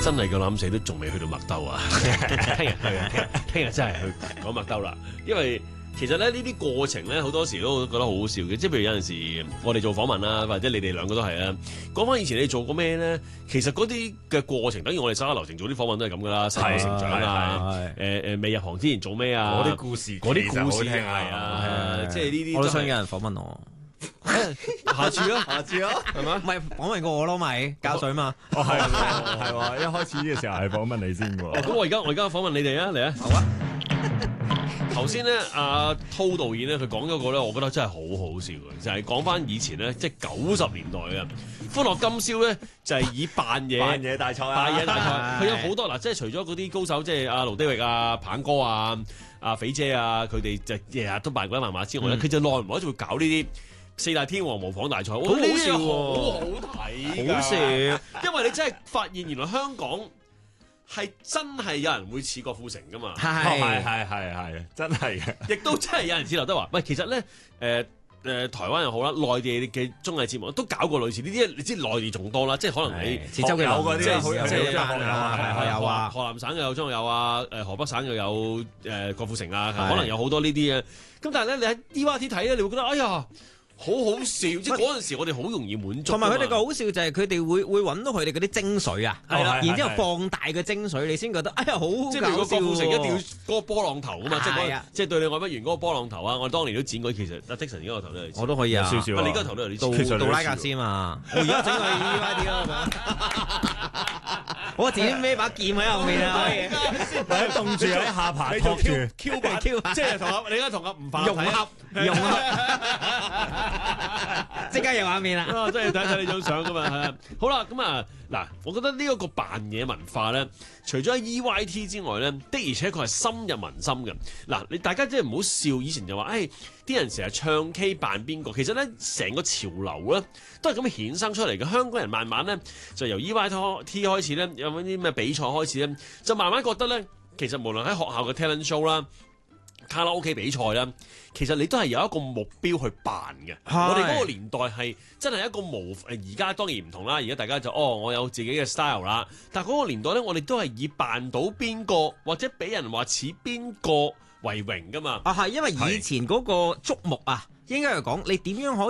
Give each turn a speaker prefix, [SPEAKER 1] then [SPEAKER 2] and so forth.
[SPEAKER 1] 真係夠膽死都仲未去到麥兜啊！聽日真係去講麥兜啦，因為其實咧呢啲過程咧好多時都覺得好好笑嘅，即係譬如有陣時我哋做訪問啦，或者你哋兩個都係啦，講翻以前你做過咩咧？其實嗰啲嘅過程，等於我哋手下留情做啲訪問都係咁噶啦，細個成長啊，未入行之前做咩啊？
[SPEAKER 2] 嗰啲故事
[SPEAKER 1] 係啊，即係呢啲
[SPEAKER 3] 我都想有人訪問我。
[SPEAKER 1] 下次咯，
[SPEAKER 3] 係嘛？唔係訪問過我咯，咪教水嘛？
[SPEAKER 2] 哦，係喎，一開始嘅時候係訪問你先喎。
[SPEAKER 1] 咁我而家訪問你哋啊，嚟啊！
[SPEAKER 3] 好啊！
[SPEAKER 1] 頭先咧，阿滔導演咧，佢講咗個咧，我覺得真係好好笑嘅，就係講翻以前咧，即係90年代嘅《歡樂今宵》咧，就係以扮嘢
[SPEAKER 2] 大賽
[SPEAKER 1] 佢有好多嗱，即係除咗嗰啲高手，即係阿盧迪域啊、棒哥啊、阿肥姐啊，佢哋就日日都扮鬼麻麻之外咧，佢就耐唔耐就會搞呢啲四大天王模仿大賽，好好笑喎，好好睇，
[SPEAKER 3] 好笑，
[SPEAKER 1] 因為你真係發現原來香港係真係有人會似郭富城噶嘛，
[SPEAKER 2] 係，真係嘅，
[SPEAKER 1] 亦都真係有人似劉德華。喂，其實咧，台灣又好啦，內地嘅綜藝節目都搞過類似呢啲，你知內地仲多啦，即係可能你
[SPEAKER 3] 似周杰倫嗰啲，
[SPEAKER 1] 即係
[SPEAKER 3] 有啊，
[SPEAKER 1] 河南省又有張學友啊，河北省又有郭富城啊，可能有好多呢啲嘅。咁但係咧，你喺 DVT 睇咧，你會覺得哎呀〜好好笑，即係嗰陣時我哋好容易滿足。
[SPEAKER 3] 同埋佢哋個好笑就係佢哋會揾到佢哋嗰啲精髓啊，係啦，然之後放大嘅精髓，你先覺得哎呀好
[SPEAKER 1] 即係譬如個郭富城一定要嗰個波浪頭啊嘛，即係對你愛不完嗰個波浪頭啊！我當年都剪過，其實阿積臣而家個頭都係，
[SPEAKER 3] 我都可以啊，
[SPEAKER 2] 少少。
[SPEAKER 1] 你而家頭都有啲
[SPEAKER 3] 杜拉格斯嘛，我而家整佢 EYT 啦，我自己孭把劍喺後面啊，
[SPEAKER 2] 或者凍住喺下巴托住
[SPEAKER 1] Q 版，即係你而家同阿吳凡
[SPEAKER 3] 融合。即刻有畫面啦！
[SPEAKER 1] 真係睇睇你張相噶嘛，係啊！好啦，咁啊嗱，我覺得呢一個扮嘢文化咧，除咗喺 EYT 之外咧，的而且確係深入民心嘅。嗱，你大家真係唔好笑，以前就話，啲人成日唱 K 扮邊個，其實咧成個潮流咧都係咁衍生出嚟嘅。香港人慢慢咧就由 EYT 開始咧，有啲咩比賽開始咧，就慢慢覺得咧，其實無論喺學校嘅 talent show 啦、卡拉 OK 比賽啦，其實你都係有一個目標去扮嘅。我哋嗰個年代係真係一個而家當然唔同啦。而家大家就我有自己嘅 style 啦。但係嗰個年代咧，我哋都係以扮到邊個或者俾人話似邊個為榮噶嘛。
[SPEAKER 3] 係因為以前嗰個矚目啊，應該係講你點樣可以